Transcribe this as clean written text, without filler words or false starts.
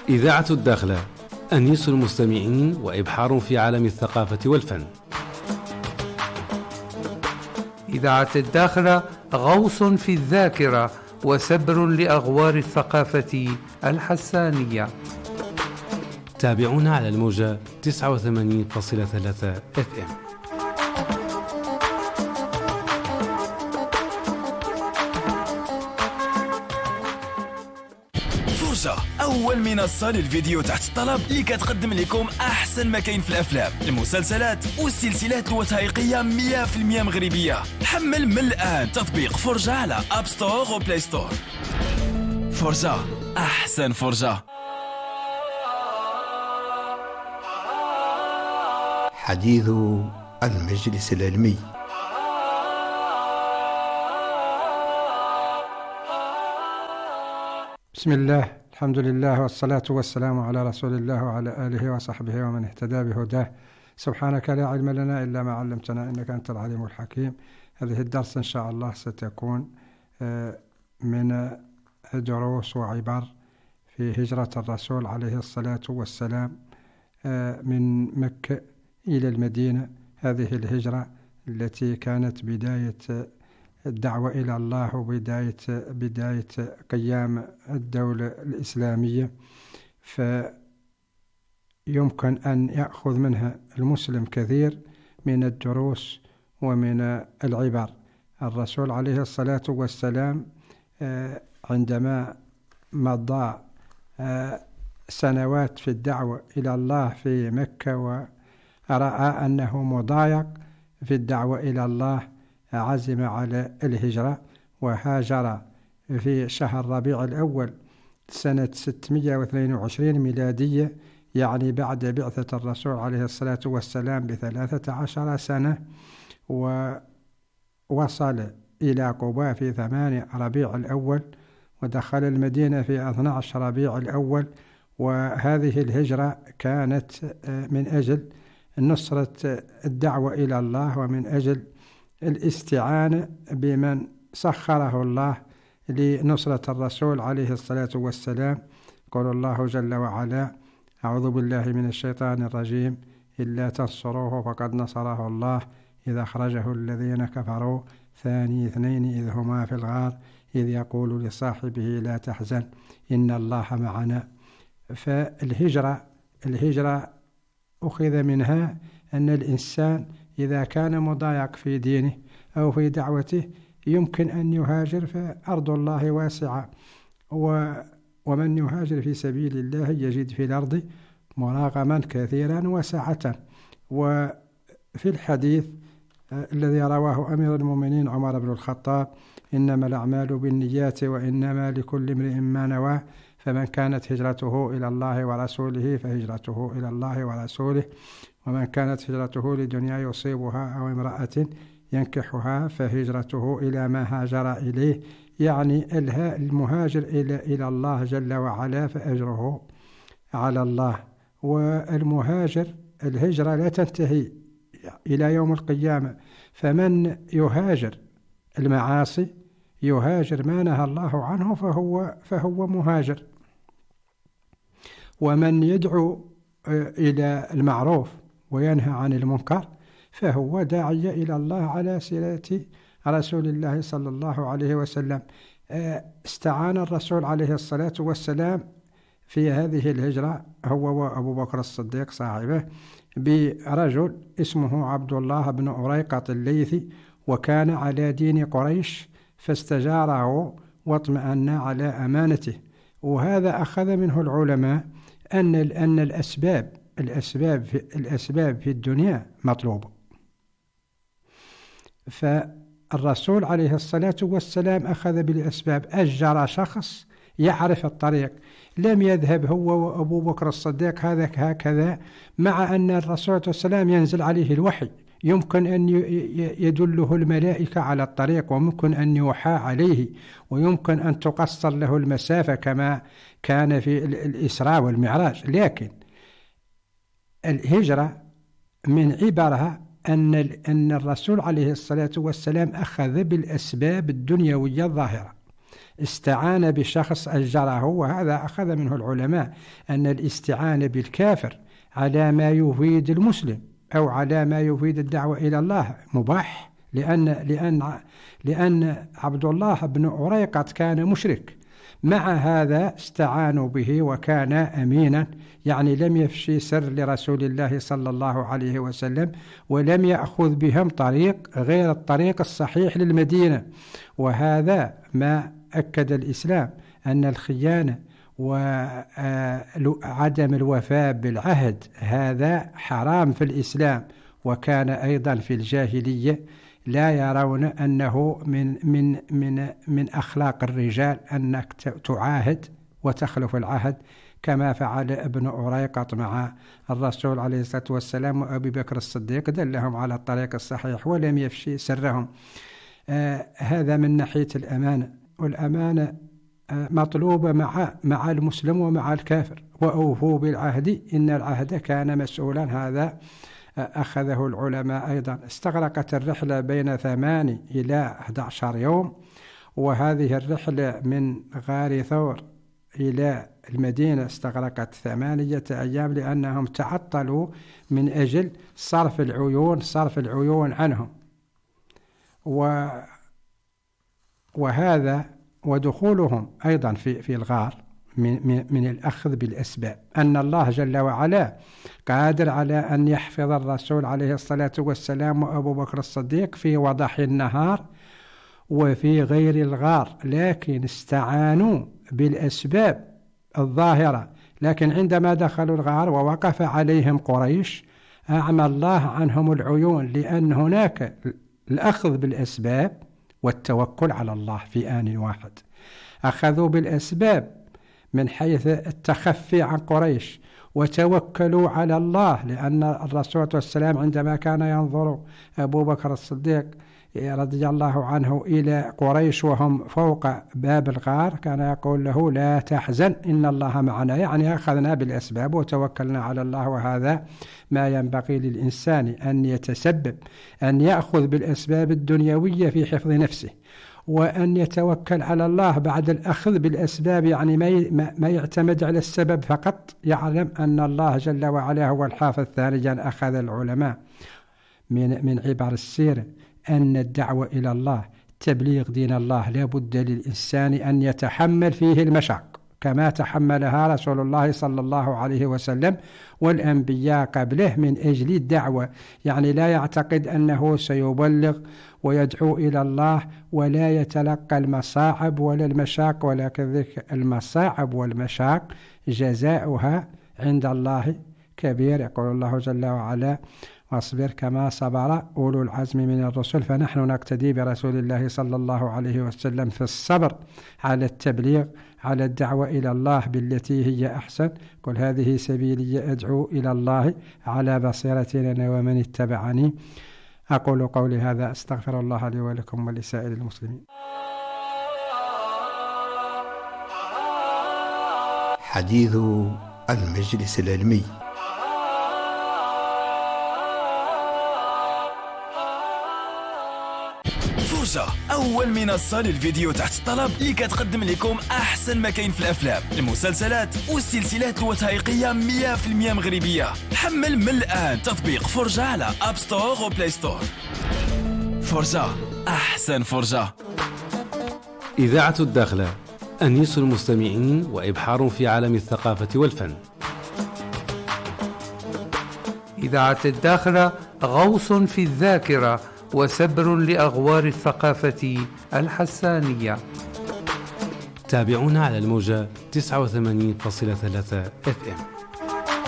إذاعة الداخلة، أنيس المستمعين وإبحار في عالم الثقافة والفن. إذاعة الداخلة غوص في الذاكرة وسبر لأغوار الثقافة الحسانية. تابعونا على الموجة 89.3 FM. فرجة، أول منصة للفيديو تحت الطلب اللي كتقدم لكم أحسن ما كاين في الأفلام، المسلسلات والسلسلات الوثائقية 100% مغربية. حمل من الآن تطبيق فرجة على أب ستور وبلاي ستور. فرجة، أحسن فرجة. حديث المجلس العلمي. بسم الله، الحمد لله، والصلاة والسلام على رسول الله وعلى آله وصحبه ومن اهتدى بهداه. سبحانك لا علم لنا إلا ما علمتنا إنك أنت العليم الحكيم. هذه الدرس إن شاء الله ستكون من دروس وعبر في هجرة الرسول عليه الصلاة والسلام من مكة إلى المدينة. هذه الهجرة التي كانت بداية الدعوة إلى الله وبداية قيام الدولة الإسلامية، فيمكن أن يأخذ منها المسلم كثير من الدروس ومن العبر. الرسول عليه الصلاة والسلام عندما مضى سنوات في الدعوة إلى الله في مكة ورأى أنه مضايق في الدعوة إلى الله، عزم على الهجرة وهاجر في شهر ربيع الأول سنة 622 ميلادية، يعني بعد بعثة الرسول عليه الصلاة والسلام ب13 سنة، ووصل إلى قباء في 8 ربيع الأول، ودخل المدينة في 12 ربيع الأول. وهذه الهجرة كانت من أجل نصرة الدعوة إلى الله ومن أجل الاستعانة بمن سخره الله لنصرة الرسول عليه الصلاة والسلام. قال الله جل وعلا: أعوذ بالله من الشيطان الرجيم، إلا تنصروه فقد نصره الله إذا أخرجه الذين كفروا ثاني اثنين إذ هما في الغار إذ يقول لصاحبه لا تحزن إن الله معنا. فالهجرة أخذ منها أن الإنسان إذا كان مضايق في دينه أو في دعوته يمكن أن يهاجر، فأرض الله واسعة، ومن يهاجر في سبيل الله يجد في الأرض مراغما كثيرا وسعة. وفي الحديث الذي رواه أمير المؤمنين عمر بن الخطاب: إنما الأعمال بالنيات وإنما لكل امرئ ما نوى، فمن كانت هجرته إلى الله ورسوله فهجرته إلى الله ورسوله، ومن كانت هجرته لدنيا يصيبها أو امرأة ينكحها فهجرته إلى ما هاجر إليه. يعني المهاجر إلى الله جل وعلا فأجره على الله. والمهاجر الهجرة لا تنتهي إلى يوم القيامة، فمن يهاجر المعاصي يهاجر ما نهى الله عنه فهو مهاجر، ومن يدعو إلى المعروف وينهى عن المنكر فهو داعية إلى الله على سيرة رسول الله صلى الله عليه وسلم. استعان الرسول عليه الصلاة والسلام في هذه الهجرة هو وأبو بكر الصديق صاحبه برجل اسمه عبد الله بن أريقط الليثي، وكان على دين قريش، فاستجاره واطمأن على أمانته. وهذا أخذ منه العلماء أن الأسباب في الدنيا مطلوبة. فالرسول عليه الصلاة والسلام أخذ بالأسباب، أجر شخص يعرف الطريق، لم يذهب هو وأبو بكر الصديق هكذا، مع أن الرسول والسلام ينزل عليه الوحي، يمكن أن يدله الملائكة على الطريق، وممكن أن يوحى عليه، ويمكن أن تقصر له المسافة كما كان في الإسراء والمعراج. لكن الهجرة من عبرها أن الرسول عليه الصلاة والسلام أخذ بالأسباب الدنيوية الظاهرة، استعان بشخص أجره، وهذا أخذ منه العلماء أن الاستعانة بالكافر على ما يفيد المسلم أو على ما يفيد الدعوة إلى الله مباح، لأن عبد الله بن أريقط كان مشرك، مع هذا استعانوا به وكان أمينا، يعني لم يفشي سر لرسول الله صلى الله عليه وسلم، ولم يأخذ بهم طريق غير الطريق الصحيح للمدينة. وهذا ما أكد الإسلام أن الخيانة وعدم الوفاء بالعهد هذا حرام في الإسلام. وكان أيضا في الجاهلية لا يرون أنه من أخلاق الرجال أنك تعاهد وتخلف العهد، كما فعل ابن أريقط مع الرسول عليه الصلاة والسلام، وأبي بكر الصديق دلهم على الطريق الصحيح ولم يفشي سرهم. هذا من ناحية الأمانة، والأمانة مطلوبة مع المسلم ومع الكافر. وأوفوا بالعهد إن العهد كان مسؤولا، هذا أخذه العلماء أيضا. استغرقت الرحلة بين 8 إلى 11 يوم، وهذه الرحلة من غار ثور إلى المدينة استغرقت 8 أيام، لأنهم تعطلوا من أجل صرف العيون عنهم. وهذا ودخولهم أيضا في الغار من الأخذ بالأسباب، أن الله جل وعلا قادر على أن يحفظ الرسول عليه الصلاة والسلام وأبو بكر الصديق في وضح النهار وفي غير الغار، لكن استعانوا بالأسباب الظاهرة. لكن عندما دخلوا الغار ووقف عليهم قريش أعمى الله عنهم العيون، لأن هناك الأخذ بالأسباب والتوكل على الله في آن واحد. أخذوا بالأسباب من حيث التخفي عن قريش، وتوكلوا على الله، لأن الرسول والسلام عندما كان ينظر أبو بكر الصديق رضي الله عنه إلى قريش وهم فوق باب الغار كان يقول له لا تحزن إن الله معنا، يعني أخذنا بالأسباب وتوكلنا على الله. وهذا ما ينبغي للإنسان أن يتسبب، أن يأخذ بالأسباب الدنيوية في حفظ نفسه، وأن يتوكل على الله بعد الأخذ بالأسباب، يعني ما يعتمد على السبب فقط، يعلم أن الله جل وعلا هو الحافظ. ثانيا أخذ العلماء من عبر السيرة أن الدعوة إلى الله تبليغ دين الله لا بد للإنسان أن يتحمل فيه المشاق كما تحملها رسول الله صلى الله عليه وسلم والأنبياء قبله من أجل الدعوة. يعني لا يعتقد أنه سيبلغ ويدعو إلى الله ولا يتلقى المصاعب ولا المشاق، ولكن المصاعب والمشاق جزاؤها عند الله كبير. يقول الله جل وعلا واصبر كما صبر أولو العزم من الرسل. فنحن نقتدي برسول الله صلى الله عليه وسلم في الصبر على التبليغ، على الدعوة إلى الله بالتي هي أحسن. قل هذه سبيلي أدعو إلى الله على بصيرة أنا ومن اتبعني. أقول قولي هذا، أستغفر الله لي ولكم ولسائر المسلمين. حديث المجلس العلمي. فرجة، أول منصة للفيديو تحت الطلب اللي كتقدم لكم أحسن ما كاين في الأفلام، المسلسلات والسلسلات الوثائقية 100% مغربية. حمل من الآن تطبيق فرجة على أب ستور وبلاي ستور. فرجة، أحسن فرجة. إذاعة الداخلة، أنيس المستمعين وإبحار في عالم الثقافة والفن. إذاعة الداخلة، غوص في الذاكرة وسبر لأغوار الثقافة الحسانية. تابعونا على الموجة 89.3 FM.